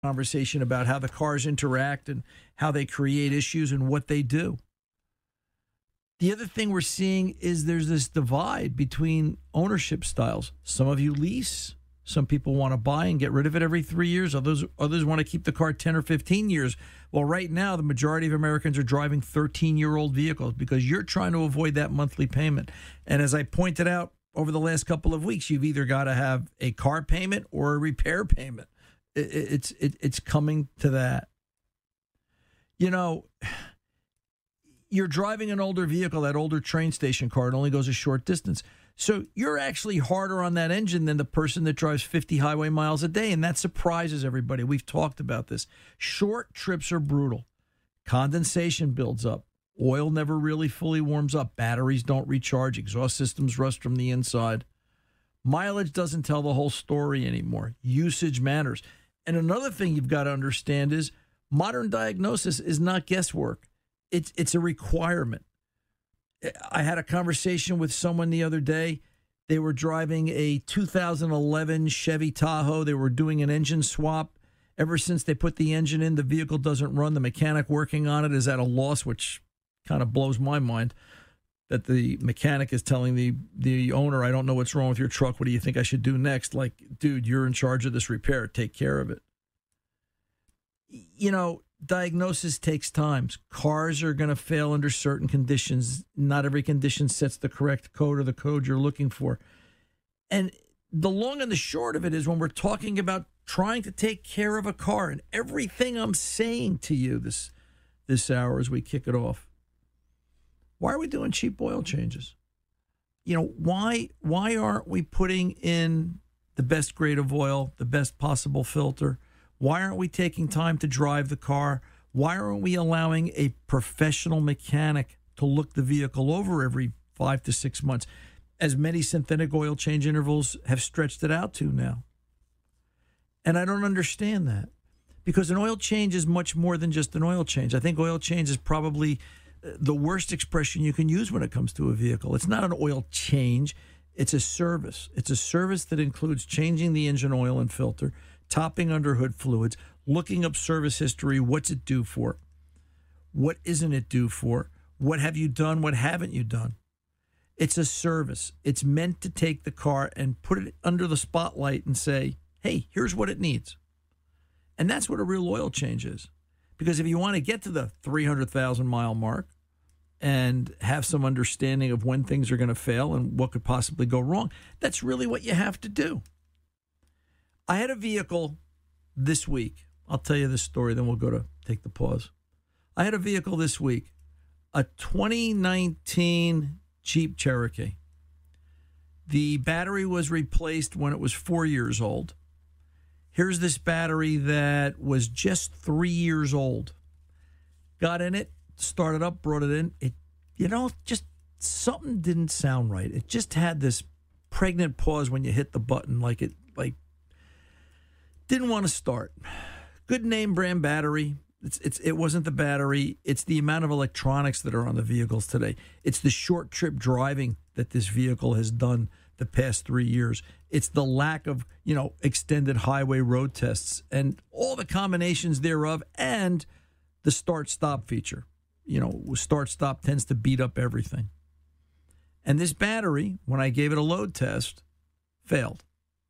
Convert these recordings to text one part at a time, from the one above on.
conversation about how the cars interact and how they create issues and what they do. The other thing we're seeing is there's this divide between ownership styles. Some of you lease. Some people want to buy and get rid of it every 3 years. Others want to keep the car 10 or 15 years. Well, right now, the majority of Americans are driving 13-year-old vehicles because you're trying to avoid that monthly payment. And as I pointed out over the last couple of weeks, you've either got to have a car payment or a repair payment. It's coming to that. You know, you're driving an older vehicle, that older train station car. It only goes a short distance. So you're actually harder on that engine than the person that drives 50 highway miles a day, and that surprises everybody. We've talked about this. Short trips are brutal. Condensation builds up. Oil never really fully warms up. Batteries don't recharge. Exhaust systems rust from the inside. Mileage doesn't tell the whole story anymore. Usage matters. And another thing you've got to understand is modern diagnosis is not guesswork. It's a requirement. I had a conversation with someone the other day. They were driving a 2011 Chevy Tahoe. They were doing an engine swap. Ever since they put the engine in, the vehicle doesn't run. The mechanic working on it is at a loss, which kind of blows my mind that the mechanic is telling the owner, I don't know what's wrong with your truck. What do you think I should do next? Like, dude, you're in charge of this repair. Take care of it. You know, diagnosis takes time. Cars are going to fail under certain conditions. Not every condition sets the correct code or the code you're looking for. And the long and the short of it is when we're talking about trying to take care of a car and everything I'm saying to you this hour as we kick it off, why are we doing cheap oil changes? You know, why aren't we putting in the best grade of oil, the best possible filter? Why aren't we taking time to drive the car? Why aren't we allowing a professional mechanic to look the vehicle over every 5 to 6 months, as many synthetic oil change intervals have stretched it out to now? And I don't understand that, because an oil change is much more than just an oil change. I think oil change is probably the worst expression you can use when it comes to a vehicle. It's not an oil change. It's a service. It's a service that includes changing the engine oil and filter, topping under hood fluids, looking up service history. What's it due for? What isn't it due for? What have you done? What haven't you done? It's a service. It's meant to take the car and put it under the spotlight and say, hey, here's what it needs. And that's what a real oil change is. Because if you want to get to the 300,000 mile mark and have some understanding of when things are going to fail and what could possibly go wrong, that's really what you have to do. I had a vehicle this week. I'll tell you this story, then we'll go to take the pause. I had a vehicle this week, a 2019 Jeep Cherokee. The battery was replaced when it was 4 years old. Here's this battery that was just 3 years old. Got in it, started up, brought it in. It, just something didn't sound right. It just had this pregnant pause when you hit the button, like didn't want to start. Good name brand battery. It wasn't the battery. It's the amount of electronics that are on the vehicles today. It's the short trip driving that this vehicle has done the past 3 years. It's the lack of, extended highway road tests and all the combinations thereof, and the start-stop feature. Start-stop tends to beat up everything. And this battery, when I gave it a load test, failed.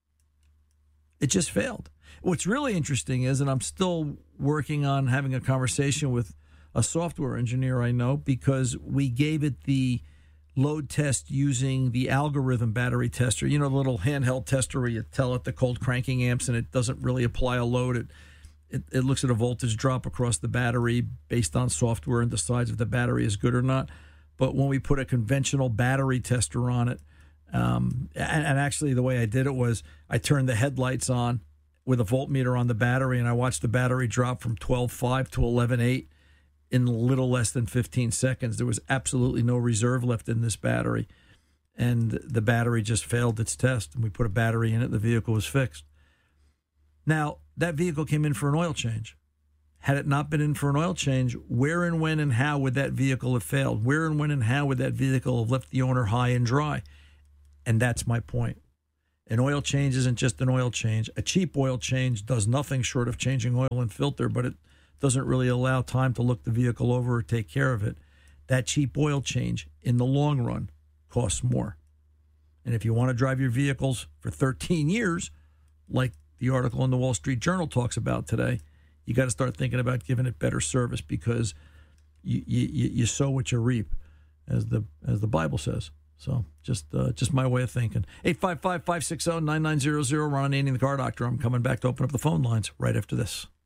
It just failed. What's really interesting is, and I'm still working on having a conversation with a software engineer I know, because we gave it the load test using the algorithm battery tester, the little handheld tester where you tell it the cold cranking amps and it doesn't really apply a load. It looks at a voltage drop across the battery based on software and decides if the battery is good or not. But when we put a conventional battery tester on it, and actually the way I did it was I turned the headlights on with a voltmeter on the battery, and I watched the battery drop from 12.5 to 11.8 in a little less than 15 seconds. There was absolutely no reserve left in this battery, and the battery just failed its test, and we put a battery in it, and the vehicle was fixed. Now, that vehicle came in for an oil change. Had it not been in for an oil change, where and when and how would that vehicle have failed? Where and when and how would that vehicle have left the owner high and dry? And that's my point. An oil change isn't just an oil change. A cheap oil change does nothing short of changing oil and filter, but it doesn't really allow time to look the vehicle over or take care of it. That cheap oil change, in the long run, costs more. And if you want to drive your vehicles for 13 years, like the article in the Wall Street Journal talks about today, you got to start thinking about giving it better service, because you sow what you reap, as the Bible says. So just my way of thinking. 855-560-9900. Ron Ananian, the Car Doctor. I'm coming back to open up the phone lines right after this.